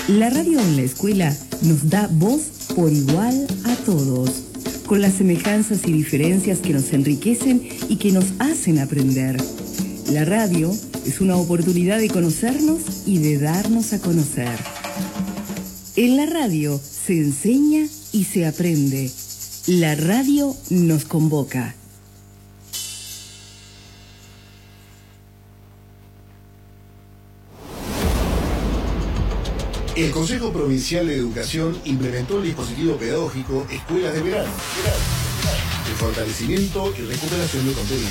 La radio en la escuela nos da voz por igual a todos, con las semejanzas y diferencias que nos enriquecen y que nos hacen aprender. La radio es una oportunidad de conocernos y de darnos a conocer. En la radio se enseña y se aprende. La radio nos convoca. El Consejo Provincial de Educación implementó el dispositivo pedagógico Escuelas de Verano, de fortalecimiento y recuperación de contenidos.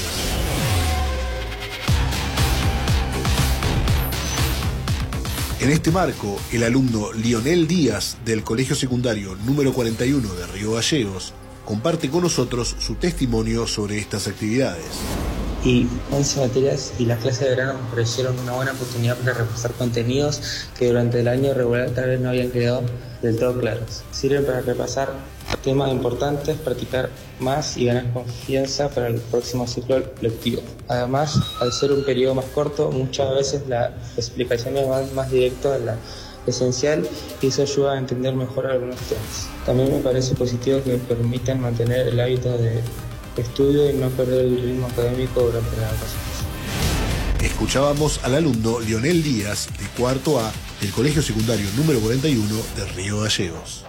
En este marco, el alumno Lionel Díaz del Colegio Secundario número 41 de Río Gallegos comparte con nosotros su testimonio sobre estas actividades. Y 11 materias y las clases de verano me parecieron una buena oportunidad para repasar contenidos que durante el año regular tal vez no habían quedado del todo claros. Sirven para repasar temas importantes, practicar más y ganar confianza para el próximo ciclo lectivo. Además, al ser un periodo más corto, muchas veces la explicación es más directa a la esencial y eso ayuda a entender mejor algunos temas. También me parece positivo que permitan mantener el hábito de estudio y no perder el ritmo académico durante las vacaciones. Escuchábamos al alumno Lionel Díaz, de cuarto A, del Colegio Secundario número 41 de Río Gallegos.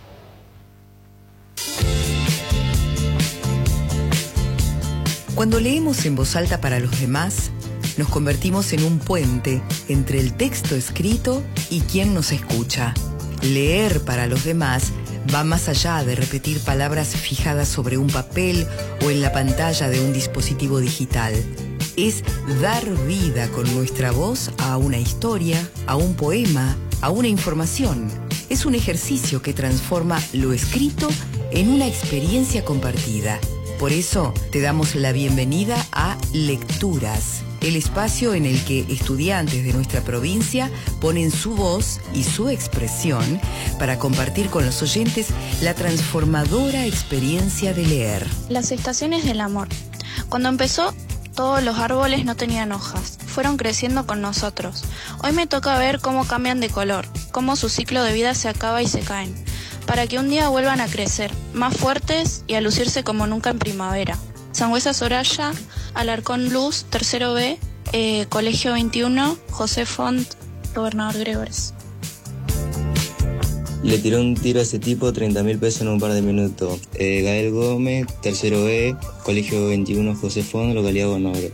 Cuando leemos en voz alta para los demás, nos convertimos en un puente entre el texto escrito y quien nos escucha. Leer para los demás va más allá de repetir palabras fijadas sobre un papel o en la pantalla de un dispositivo digital. Es dar vida con nuestra voz a una historia, a un poema, a una información. Es un ejercicio que transforma lo escrito en una experiencia compartida. Por eso te damos la bienvenida a Lecturas, el espacio en el que estudiantes de nuestra provincia ponen su voz y su expresión para compartir con los oyentes la transformadora experiencia de leer. Las estaciones del amor. Cuando empezó, todos los árboles no tenían hojas, fueron creciendo con nosotros. Hoy me toca ver cómo cambian de color, cómo su ciclo de vida se acaba y se caen, para que un día vuelvan a crecer, más fuertes y a lucirse como nunca en primavera. Sangüesa Soraya, Alarcón Luz, tercero B, Colegio 21, José Font, Gobernador Gregores. Le tiró un tiro a ese tipo, 30.000 pesos en un par de minutos. Gael Gómez, tercero B, Colegio 21, José Font, localidad Gobernador.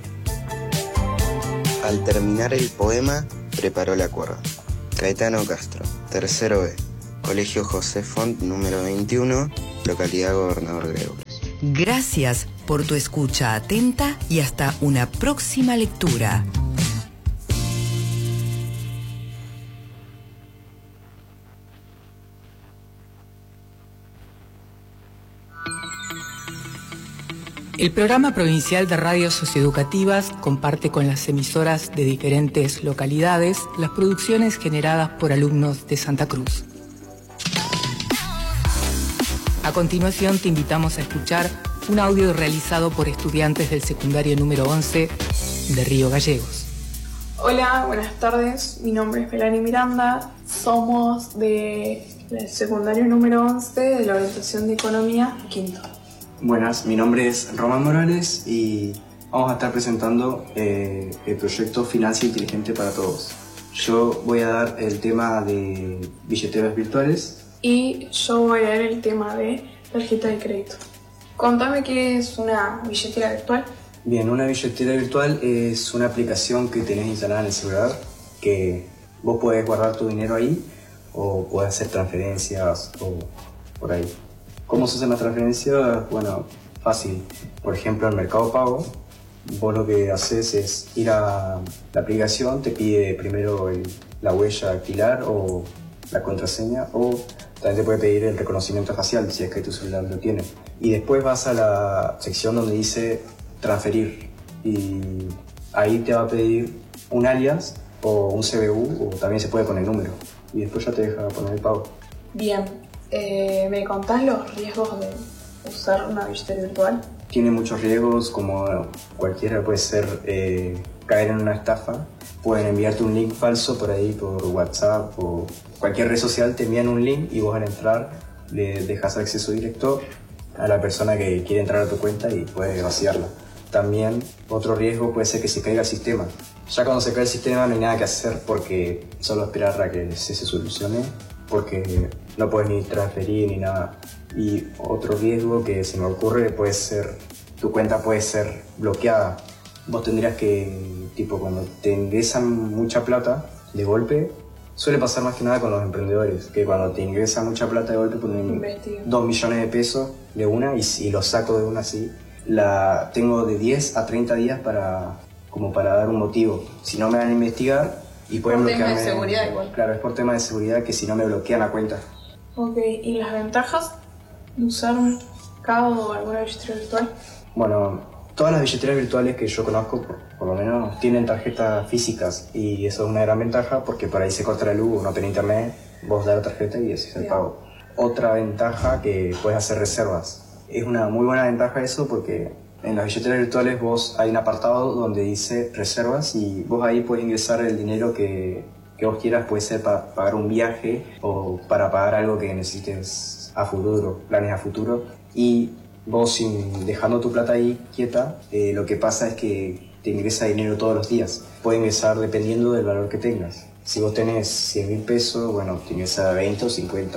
Al terminar el poema, preparó la cuerda. Caetano Castro, tercero B, Colegio José Font, número 21, localidad Gobernador Gregores. Gracias por tu escucha atenta y hasta una próxima lectura. El Programa Provincial de Radios Socioeducativas comparte con las emisoras de diferentes localidades las producciones generadas por alumnos de Santa Cruz. A continuación te invitamos a escuchar un audio realizado por estudiantes del secundario número 11 de Río Gallegos. Hola, buenas tardes. Mi nombre es Melanie Miranda. Somos del secundario número 11 de la orientación de Economía, quinto. Buenas, mi nombre es Román Morales y vamos a estar presentando el proyecto Financia Inteligente para Todos. Yo voy a dar el tema de billeteras virtuales. Y yo voy a dar el tema de tarjeta de crédito. Contame qué es una billetera virtual. Bien, una billetera virtual es una aplicación que tenés instalada en el celular que vos podés guardar tu dinero ahí o podés hacer transferencias o por ahí. ¿Cómo se hacen las transferencias? Bueno, fácil. Por ejemplo, en Mercado Pago, vos lo que haces es ir a la aplicación, te pide primero la huella dactilar o la contraseña, o también te puede pedir el reconocimiento facial si es que tu celular lo tiene. Y después vas a la sección donde dice transferir y ahí te va a pedir un alias o un CBU, o también se puede poner número y después ya te deja poner el pago. Bien, ¿me contás los riesgos de usar una billetera virtual? Tiene muchos riesgos, como cualquiera puede ser caer en una estafa pueden enviarte un link falso por ahí, por WhatsApp o cualquier red social, te envían un link y vos al entrar le dejas acceso directo a la persona que quiere entrar a tu cuenta y puede vaciarla. También otro riesgo puede ser que se caiga el sistema. Ya cuando se cae el sistema no hay nada que hacer porque solo esperar a que se solucione, porque no puedes ni transferir ni nada. Y otro riesgo que se me ocurre puede ser, tu cuenta puede ser bloqueada. Vos tendrías que, tipo, cuando te ingresan mucha plata de golpe, suele pasar más que nada con los emprendedores, que cuando te ingresa mucha plata de golpe ponen 2 millones de pesos de una y lo saco de una así. La tengo de 10 a 30 días para dar un motivo. Si no me van a investigar y pueden bloquearme. Por tema de seguridad igual. Claro, es por tema de seguridad que si no me bloquean la cuenta. Ok, ¿y las ventajas de usar un mercado o alguna billetera virtual? Bueno, todas las billeteras virtuales que yo conozco, por lo menos, tienen tarjetas físicas y eso es una gran ventaja porque por ahí se corta la luz o no tenés internet, vos das la tarjeta y ese es el pago. Otra ventaja que puedes hacer reservas. Es una muy buena ventaja eso porque en las billeteras virtuales vos hay un apartado donde dice reservas y vos ahí puedes ingresar el dinero que vos quieras, puede ser para pagar un viaje o para pagar algo que necesites a futuro, planes a futuro. Y vos dejando tu plata ahí quieta, lo que pasa es que te ingresa dinero todos los días. Puede ingresar dependiendo del valor que tengas. Si vos tenés 100.000 pesos, bueno, te ingresa 20 o 50,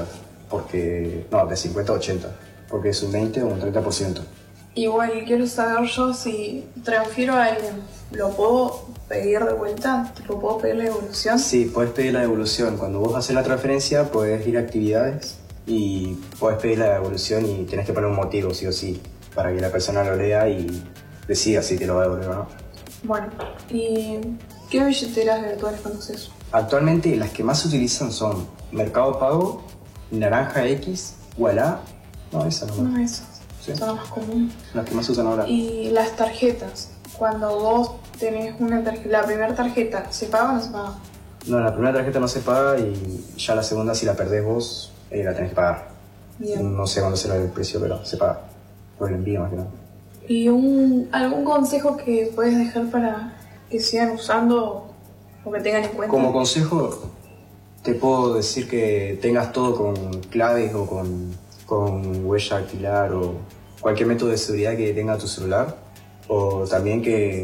de 50 a 80, porque es un 20 o un 30%. Igual quiero saber yo si transfiero a alguien, ¿lo puedo pedir de vuelta? ¿Tipo, puedo pedir la devolución? Sí, puedes pedir la devolución. Cuando vos haces la transferencia, puedes ir a actividades y puedes pedir la devolución y tenés que poner un motivo, sí o sí, para que la persona lo lea y decida si te lo va a devolver o no. Bueno, ¿y qué billeteras virtuales conoces? Actualmente las que más se utilizan son Mercado Pago, Naranja X, Ualá. No, esa no. No, esas. Sí. Son las más comunes. Las que más se usan ahora. Y las tarjetas. Cuando vos tenés una tarjeta, la primera tarjeta, ¿se paga o no se paga? No, la primera tarjeta no se paga y ya la segunda, si la perdés vos, la tenés que pagar. Bien. No sé cuándo será el precio, pero se paga. Por el envío más que nada. ¿Y algún consejo que puedes dejar para que sigan usando o que tengan en cuenta? Como consejo, te puedo decir que tengas todo con claves o con huella dactilar o cualquier método de seguridad que tenga tu celular. O también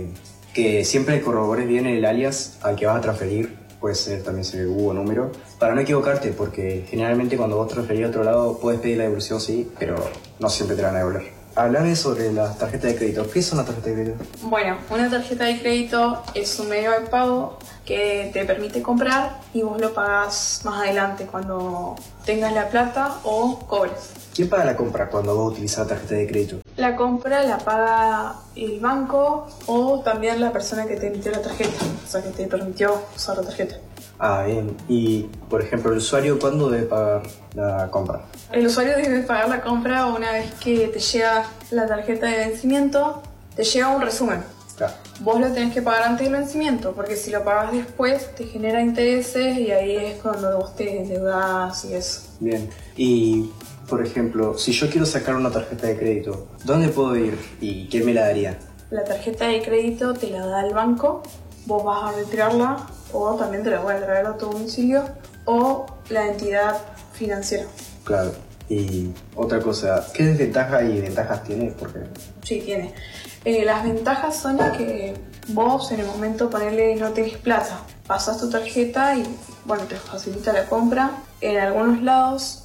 que siempre corrobores bien el alias al que vas a transferir, puede ser también CBU o número, para no equivocarte, porque generalmente cuando vos transferís a otro lado puedes pedir la devolución, sí, pero no siempre te la van a devolver. Hablame sobre las tarjetas de crédito. ¿Qué es una tarjeta de crédito? Bueno, una tarjeta de crédito es un medio de pago que te permite comprar y vos lo pagás más adelante cuando tengas la plata o cobres. ¿Quién paga la compra cuando vos utilizas la tarjeta de crédito? La compra la paga el banco o también la persona que te emitió la tarjeta, o sea, que te permitió usar la tarjeta. Ah, bien. Y, por ejemplo, ¿el usuario cuándo debe pagar la compra? El usuario debe pagar la compra una vez que te llega la tarjeta de vencimiento, te llega un resumen. Claro. Vos lo tenés que pagar antes del vencimiento, porque si lo pagas después te genera intereses y ahí es cuando vos te endeudás y eso. Bien. Y, por ejemplo, si yo quiero sacar una tarjeta de crédito, ¿dónde puedo ir y quién me la daría? La tarjeta de crédito te la da el banco, vos vas a retirarla o también te la voy a traer a tu domicilio o la entidad financiera. Claro. Y otra cosa, ¿qué desventajas y ventajas tiene? Porque... Sí, tiene. Las ventajas son que vos en el momento ponerle no tenés plata, pasas tu tarjeta y bueno, te facilita la compra. En algunos lados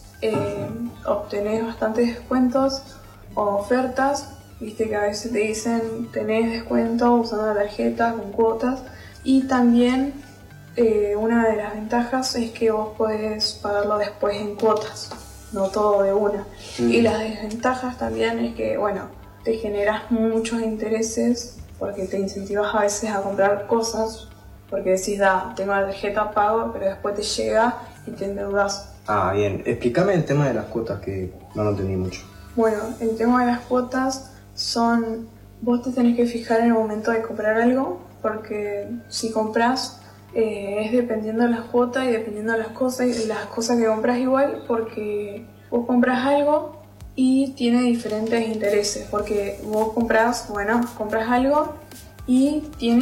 obtenés bastantes descuentos o ofertas, viste que a veces te dicen tenés descuento usando la tarjeta con cuotas. Y también una de las ventajas es que vos podés pagarlo después en cuotas, no todo de una. Y las desventajas también es que, bueno, te generas muchos intereses porque te incentivas a veces a comprar cosas porque decís, tengo la tarjeta, pago, pero después te llega y te endeudas. Ah, bien. Explícame el tema de las cuotas, que no lo entendí mucho. Bueno, el tema de las cuotas son... Vos te tenés que fijar en el momento de comprar algo, porque si compras es dependiendo de las cuotas y dependiendo de las cosas que compras igual, porque vos compras algo y tiene diferentes intereses, porque vos compras algo y tiene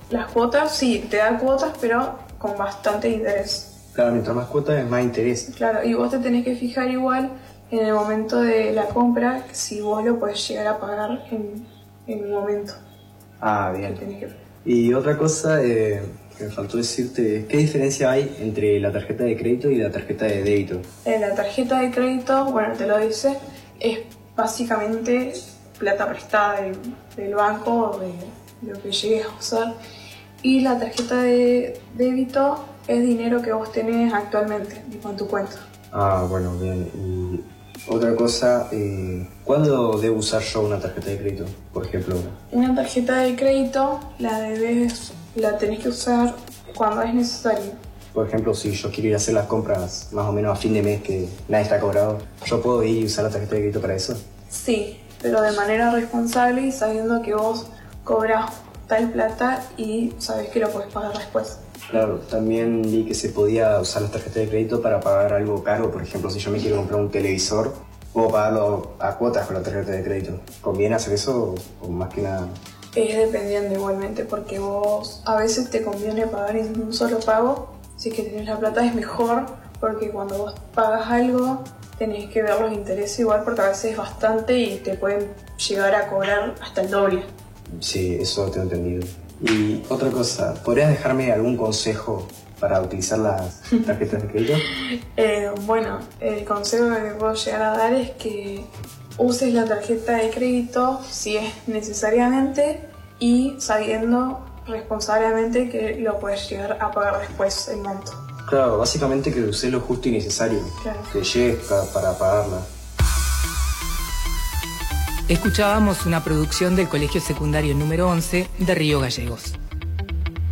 Las cuotas, sí, te da cuotas, pero con bastante interés. Claro, mientras más cuotas es más interés. Claro, y vos te tenés que fijar igual en el momento de la compra, si vos lo podés llegar a pagar en un momento. Ah, bien. Y otra cosa que me faltó decirte, ¿qué diferencia hay entre la tarjeta de crédito y la tarjeta de débito? La tarjeta de crédito, bueno, te lo dice, es básicamente plata prestada del banco o de lo que llegues a usar. Y la tarjeta de débito es dinero que vos tenés actualmente, tipo en tu cuenta. Ah, bueno, bien. Y otra cosa, ¿cuándo debo usar yo una tarjeta de crédito, por ejemplo? Una tarjeta de crédito la tenés que usar cuando es necesario. Por ejemplo, si yo quiero ir a hacer las compras más o menos a fin de mes que nadie está cobrado, ¿yo puedo ir y usar la tarjeta de crédito para eso? Sí, pero de manera responsable y sabiendo que vos cobras tal plata y sabés que lo podés pagar después. Claro, también vi que se podía usar las tarjetas de crédito para pagar algo caro. Por ejemplo, si yo me quiero comprar un televisor, puedo pagarlo a cuotas con la tarjeta de crédito. ¿Conviene hacer eso o más que nada? Es dependiendo igualmente, porque vos a veces te conviene pagar en un solo pago. Si es que tenés la plata es mejor, porque cuando vos pagas algo tenés que ver los intereses igual, porque a veces es bastante y te pueden llegar a cobrar hasta el doble. Sí, eso tengo entendido. Y otra cosa, ¿podrías dejarme algún consejo para utilizar las tarjetas de crédito? Bueno, el consejo que te puedo llegar a dar es que uses la tarjeta de crédito si es necesariamente y sabiendo responsablemente que lo puedes llegar a pagar después el monto. Claro, básicamente que uses lo justo y necesario, claro, que llegues para pagarla. Escuchábamos una producción del Colegio Secundario número 11 de Río Gallegos.